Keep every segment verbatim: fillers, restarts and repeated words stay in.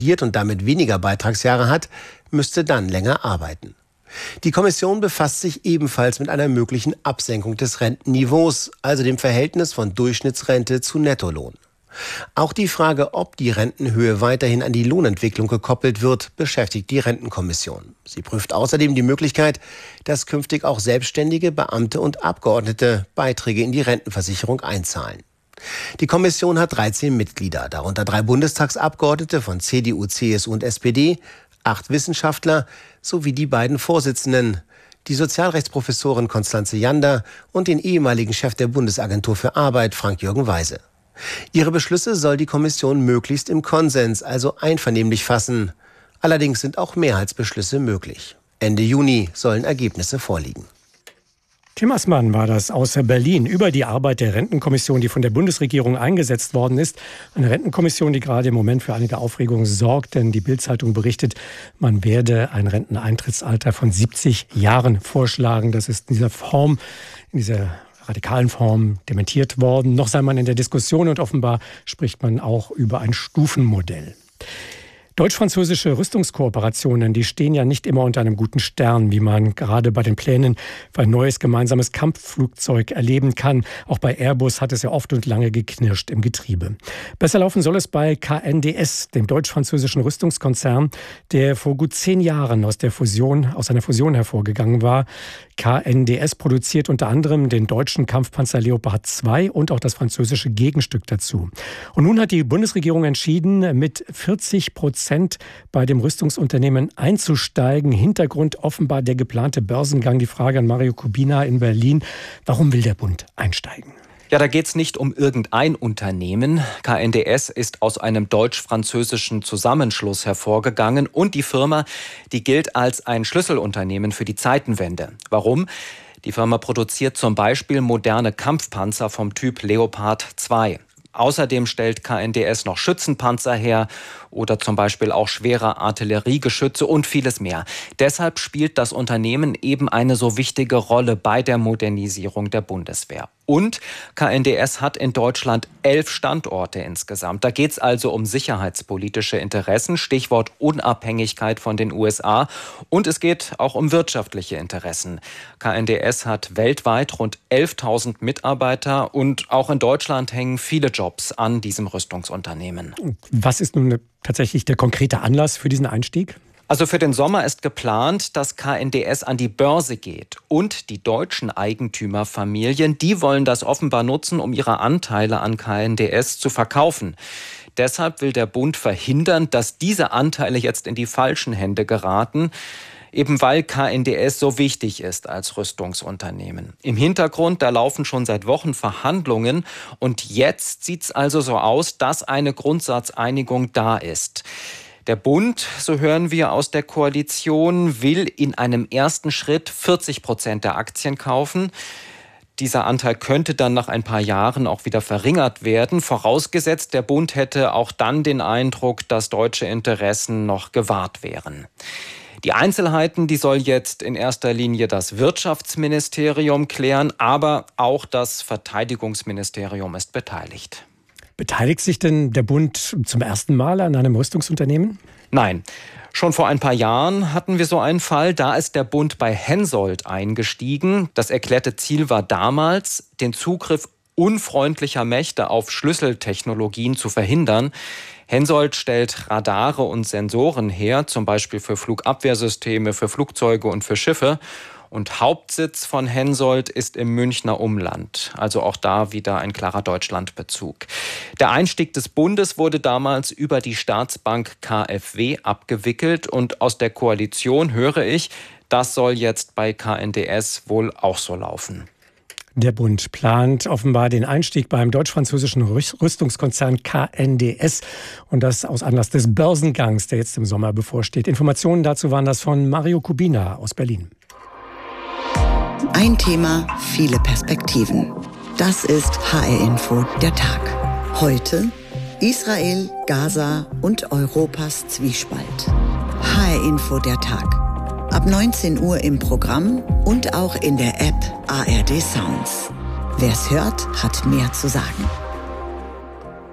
und damit weniger Beitragsjahre hat, müsste dann länger arbeiten. Die Kommission befasst sich ebenfalls mit einer möglichen Absenkung des Rentenniveaus, also dem Verhältnis von Durchschnittsrente zu Nettolohn. Auch die Frage, ob die Rentenhöhe weiterhin an die Lohnentwicklung gekoppelt wird, beschäftigt die Rentenkommission. Sie prüft außerdem die Möglichkeit, dass künftig auch Selbstständige, Beamte und Abgeordnete Beiträge in die Rentenversicherung einzahlen. Die Kommission hat dreizehn Mitglieder, darunter drei Bundestagsabgeordnete von C D U, C S U und S P D, acht Wissenschaftler sowie die beiden Vorsitzenden, die Sozialrechtsprofessorin Constanze Jander und den ehemaligen Chef der Bundesagentur für Arbeit, Frank-Jürgen Weise. Ihre Beschlüsse soll die Kommission möglichst im Konsens, also einvernehmlich fassen. Allerdings sind auch Mehrheitsbeschlüsse möglich. Ende Juni sollen Ergebnisse vorliegen. Tim Assmann war das aus Berlin über die Arbeit der Rentenkommission, die von der Bundesregierung eingesetzt worden ist. Eine Rentenkommission, die gerade im Moment für einige Aufregung sorgt, denn die Bild-Zeitung berichtet, man werde ein Renteneintrittsalter von siebzig Jahren vorschlagen. Das ist in dieser Form, in dieser radikalen Form dementiert worden. Noch sei man in der Diskussion und offenbar spricht man auch über ein Stufenmodell. Deutsch-französische Rüstungskooperationen, die stehen ja nicht immer unter einem guten Stern, wie man gerade bei den Plänen für ein neues gemeinsames Kampfflugzeug erleben kann. Auch bei Airbus hat es ja oft und lange geknirscht im Getriebe. Besser laufen soll es bei K N D S, dem deutsch-französischen Rüstungskonzern, der vor gut zehn Jahren aus der Fusion, aus einer Fusion hervorgegangen war. K N D S produziert unter anderem den deutschen Kampfpanzer Leopard zwei und auch das französische Gegenstück dazu. Und nun hat die Bundesregierung entschieden, mit vierzig Prozent bei dem Rüstungsunternehmen einzusteigen. Hintergrund offenbar der geplante Börsengang. Die Frage an Mario Kubina in Berlin. Warum will der Bund einsteigen? Ja, da geht es nicht um irgendein Unternehmen. K N D S ist aus einem deutsch-französischen Zusammenschluss hervorgegangen und die Firma, die gilt als ein Schlüsselunternehmen für die Zeitenwende. Warum? Die Firma produziert zum Beispiel moderne Kampfpanzer vom Typ Leopard zwei. Außerdem stellt K N D S noch Schützenpanzer her oder zum Beispiel auch schwere Artilleriegeschütze und vieles mehr. Deshalb spielt das Unternehmen eben eine so wichtige Rolle bei der Modernisierung der Bundeswehr. Und K N D S hat in Deutschland elf Standorte insgesamt. Da geht es also um sicherheitspolitische Interessen, Stichwort Unabhängigkeit von den U S A. Und es geht auch um wirtschaftliche Interessen. K N D S hat weltweit rund elftausend Mitarbeiter und auch in Deutschland hängen viele Jobs an diesem Rüstungsunternehmen. Was ist nun tatsächlich der konkrete Anlass für diesen Einstieg? Also für den Sommer ist geplant, dass K N D S an die Börse geht. Und die deutschen Eigentümerfamilien, die wollen das offenbar nutzen, um ihre Anteile an K N D S zu verkaufen. Deshalb will der Bund verhindern, dass diese Anteile jetzt in die falschen Hände geraten, eben weil K N D S so wichtig ist als Rüstungsunternehmen. Im Hintergrund, da laufen schon seit Wochen Verhandlungen und jetzt sieht es also so aus, dass eine Grundsatzeinigung da ist. Der Bund, so hören wir aus der Koalition, will in einem ersten Schritt vierzig Prozent der Aktien kaufen. Dieser Anteil könnte dann nach ein paar Jahren auch wieder verringert werden, vorausgesetzt, der Bund hätte auch dann den Eindruck, dass deutsche Interessen noch gewahrt wären. Die Einzelheiten, die soll jetzt in erster Linie das Wirtschaftsministerium klären, aber auch das Verteidigungsministerium ist beteiligt. Beteiligt sich denn der Bund zum ersten Mal an einem Rüstungsunternehmen? Nein. Schon vor ein paar Jahren hatten wir so einen Fall. Da ist der Bund bei Hensoldt eingestiegen. Das erklärte Ziel war damals, den Zugriff unfreundlicher Mächte auf Schlüsseltechnologien zu verhindern. Hensoldt stellt Radare und Sensoren her, zum Beispiel für Flugabwehrsysteme, für Flugzeuge und für Schiffe. Und Hauptsitz von Hensoldt ist im Münchner Umland. Also auch da wieder ein klarer Deutschlandbezug. Der Einstieg des Bundes wurde damals über die Staatsbank K f W abgewickelt. Und aus der Koalition höre ich, das soll jetzt bei K N D S wohl auch so laufen. Der Bund plant offenbar den Einstieg beim deutsch-französischen Rüstungskonzern K N D S und das aus Anlass des Börsengangs, der jetzt im Sommer bevorsteht. Informationen dazu waren das von Mario Kubina aus Berlin. Ein Thema, viele Perspektiven. Das ist H R-Info, der Tag. Heute Israel, Gaza und Europas Zwiespalt. H R-Info, der Tag. Ab neunzehn Uhr im Programm und auch in der App A R D Sounds. Wer's hört, hat mehr zu sagen.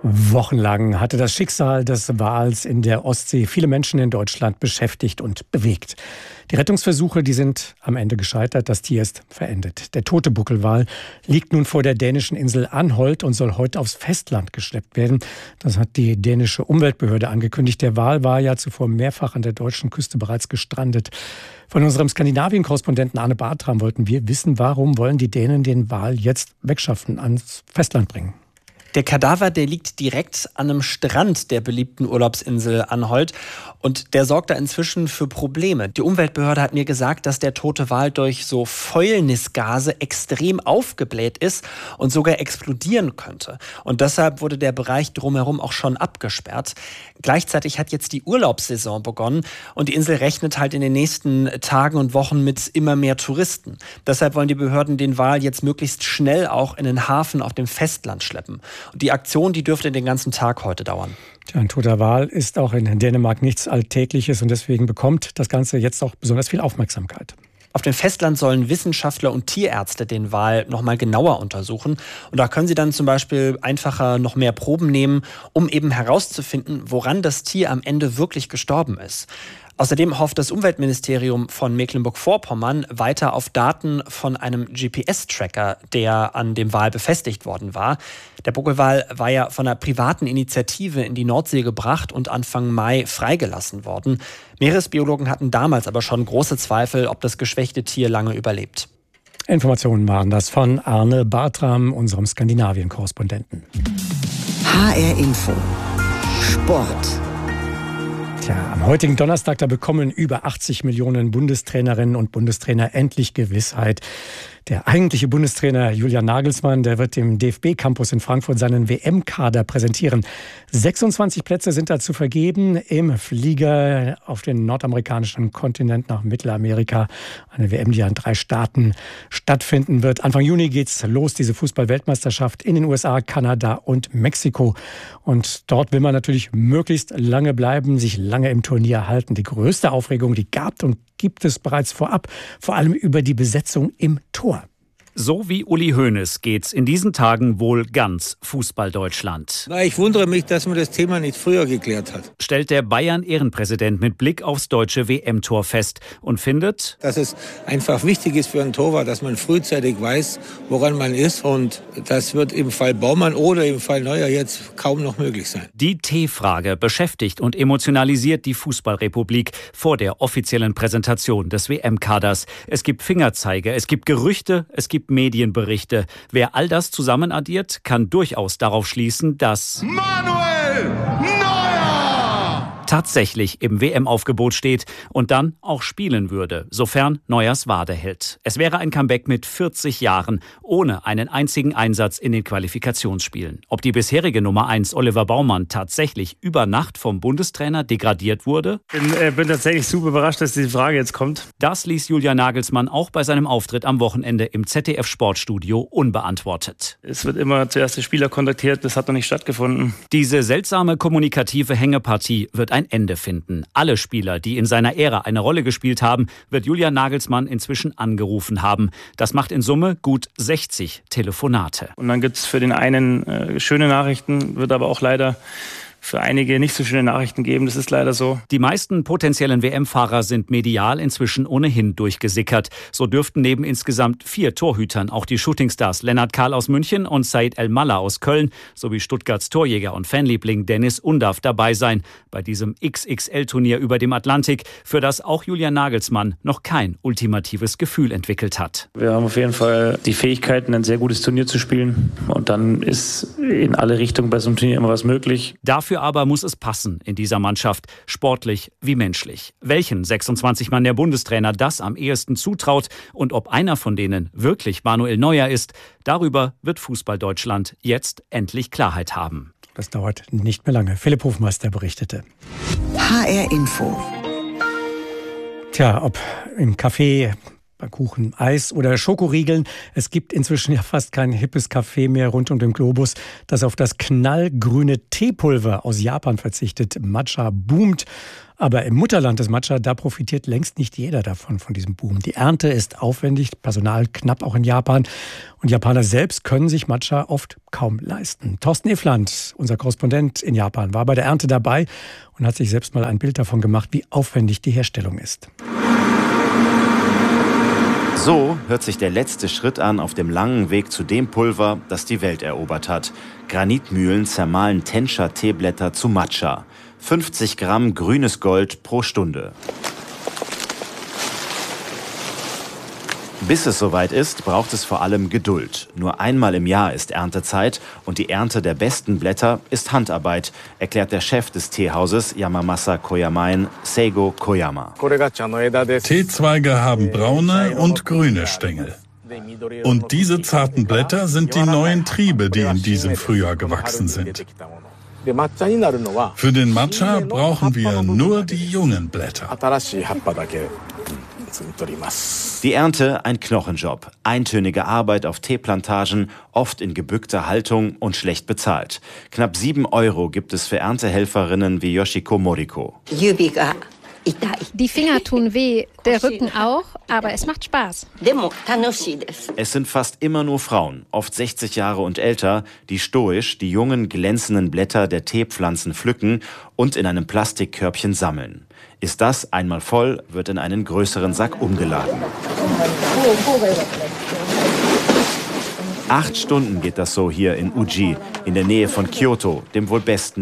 Wochenlang hatte das Schicksal des Wals in der Ostsee viele Menschen in Deutschland beschäftigt und bewegt. Die Rettungsversuche, die sind am Ende gescheitert. Das Tier ist verendet. Der tote Buckelwal liegt nun vor der dänischen Insel Anholt und soll heute aufs Festland geschleppt werden. Das hat die dänische Umweltbehörde angekündigt. Der Wal war ja zuvor mehrfach an der deutschen Küste bereits gestrandet. Von unserem Skandinavien-Korrespondenten Arne Bartram wollten wir wissen, warum wollen die Dänen den Wal jetzt wegschaffen, ans Festland bringen? Der Kadaver, der liegt direkt an einem Strand der beliebten Urlaubsinsel Anholt und der sorgt da inzwischen für Probleme. Die Umweltbehörde hat mir gesagt, dass der tote Wal durch so Fäulnisgase extrem aufgebläht ist und sogar explodieren könnte. Und deshalb wurde der Bereich drumherum auch schon abgesperrt. Gleichzeitig hat jetzt die Urlaubssaison begonnen und die Insel rechnet halt in den nächsten Tagen und Wochen mit immer mehr Touristen. Deshalb wollen die Behörden den Wal jetzt möglichst schnell auch in den Hafen auf dem Festland schleppen. Und die Aktion, die dürfte den ganzen Tag heute dauern. Tja, ein toter Wal ist auch in Dänemark nichts Alltägliches und deswegen bekommt das Ganze jetzt auch besonders viel Aufmerksamkeit. Auf dem Festland sollen Wissenschaftler und Tierärzte den Wal noch mal genauer untersuchen. Und da können sie dann zum Beispiel einfacher noch mehr Proben nehmen, um eben herauszufinden, woran das Tier am Ende wirklich gestorben ist. Außerdem hofft das Umweltministerium von Mecklenburg-Vorpommern weiter auf Daten von einem G P S-Tracker, der an dem Wal befestigt worden war. Der Buckelwal war ja von einer privaten Initiative in die Nordsee gebracht und Anfang Mai freigelassen worden. Meeresbiologen hatten damals aber schon große Zweifel, ob das geschwächte Tier lange überlebt. Informationen waren das von Arne Bartram, unserem Skandinavien-Korrespondenten. H R Info. Sport. Tja, am heutigen Donnerstag, da bekommen über achtzig Millionen Bundestrainerinnen und Bundestrainer endlich Gewissheit. Der eigentliche Bundestrainer Julian Nagelsmann, der wird im D F B-Campus in Frankfurt seinen W M-Kader präsentieren. sechsundzwanzig Plätze sind dazu vergeben im Flieger auf den nordamerikanischen Kontinent nach Mittelamerika. Eine W M, die an drei Staaten stattfinden wird. Anfang Juni geht's los, diese Fußball-Weltmeisterschaft in den U S A, Kanada und Mexiko. Und dort will man natürlich möglichst lange bleiben, sich lange im Turnier halten. Die größte Aufregung, die gab und gibt es bereits vorab, vor allem über die Besetzung im Tor. So wie Uli Hoeneß geht's in diesen Tagen wohl ganz Fußball-Deutschland. Na, ich wundere mich, dass man das Thema nicht früher geklärt hat. Stellt der Bayern-Ehrenpräsident mit Blick aufs deutsche W M-Tor fest und findet, dass es einfach wichtig ist für einen Torwart, dass man frühzeitig weiß, woran man ist. Und das wird im Fall Baumann oder im Fall Neuer jetzt kaum noch möglich sein. Die T-Frage beschäftigt und emotionalisiert die Fußballrepublik vor der offiziellen Präsentation des W M-Kaders. Es gibt Fingerzeige, es gibt Gerüchte, es gibt Medienberichte. Wer all das zusammen addiert, kann durchaus darauf schließen, dass Manuel Neuer tatsächlich im W M-Aufgebot steht und dann auch spielen würde, sofern Neuers Wade hält. Es wäre ein Comeback mit vierzig Jahren, ohne einen einzigen Einsatz in den Qualifikationsspielen. Ob die bisherige Nummer eins Oliver Baumann tatsächlich über Nacht vom Bundestrainer degradiert wurde? Ich bin, äh, bin tatsächlich super überrascht, dass diese Frage jetzt kommt. Das ließ Julian Nagelsmann auch bei seinem Auftritt am Wochenende im Z D F-Sportstudio unbeantwortet. Es wird immer zuerst der Spieler kontaktiert, das hat noch nicht stattgefunden. Diese seltsame kommunikative Hängepartie wird ein Ende finden. Alle Spieler, die in seiner Ära eine Rolle gespielt haben, wird Julian Nagelsmann inzwischen angerufen haben. Das macht in Summe gut sechzig Telefonate. Und dann gibt es für den einen äh, schöne Nachrichten, wird aber auch leider für einige nicht so schöne Nachrichten geben. Das ist leider so. Die meisten potenziellen W M-Fahrer sind medial inzwischen ohnehin durchgesickert. So dürften neben insgesamt vier Torhütern auch die Shootingstars Lennart Kahl aus München und Said El-Mallah aus Köln sowie Stuttgarts Torjäger und Fanliebling Dennis Undav dabei sein bei diesem X X L-Turnier über dem Atlantik, für das auch Julian Nagelsmann noch kein ultimatives Gefühl entwickelt hat. Wir haben auf jeden Fall die Fähigkeiten, ein sehr gutes Turnier zu spielen. Und dann ist in alle Richtungen bei so einem Turnier immer was möglich. Dafür aber muss es passen in dieser Mannschaft, sportlich wie menschlich. Welchen sechsundzwanzig Mann der Bundestrainer das am ehesten zutraut und ob einer von denen wirklich Manuel Neuer ist, darüber wird Fußball-Deutschland jetzt endlich Klarheit haben. Das dauert nicht mehr lange. Philipp Hofmeister berichtete. H R Info. Tja, ob im Café Kuchen, Eis oder Schokoriegeln. Es gibt inzwischen ja fast kein hippes Café mehr rund um den Globus, das auf das knallgrüne Teepulver aus Japan verzichtet. Matcha boomt. Aber im Mutterland des Matcha, da profitiert längst nicht jeder davon, von diesem Boom. Die Ernte ist aufwendig, Personal knapp auch in Japan. Und Japaner selbst können sich Matcha oft kaum leisten. Thorsten Efland, unser Korrespondent in Japan, war bei der Ernte dabei und hat sich selbst mal ein Bild davon gemacht, wie aufwendig die Herstellung ist. So hört sich der letzte Schritt an auf dem langen Weg zu dem Pulver, das die Welt erobert hat. Granitmühlen zermahlen Tensha-Teeblätter zu Matcha. fünfzig Gramm grünes Gold pro Stunde. Bis es soweit ist, braucht es vor allem Geduld. Nur einmal im Jahr ist Erntezeit und die Ernte der besten Blätter ist Handarbeit, erklärt der Chef des Teehauses Yamamasa Koyamaen, Seigo Koyama. Teezweige haben braune und grüne Stängel. Und diese zarten Blätter sind die neuen Triebe, die in diesem Frühjahr gewachsen sind. Für den Matcha brauchen wir nur die jungen Blätter. Die Ernte ein Knochenjob, eintönige Arbeit auf Teeplantagen, oft in gebückter Haltung und schlecht bezahlt. Knapp sieben Euro gibt es für Erntehelferinnen wie Yoshiko Moriko. Die Finger tun weh, der Rücken auch, aber es macht Spaß. Es sind fast immer nur Frauen, oft sechzig Jahre und älter, die stoisch die jungen glänzenden Blätter der Teepflanzen pflücken und in einem Plastikkörbchen sammeln. Ist das einmal voll, wird in einen größeren Sack umgeladen. Acht Stunden geht das so hier in Uji, in der Nähe von Kyoto, dem wohl besten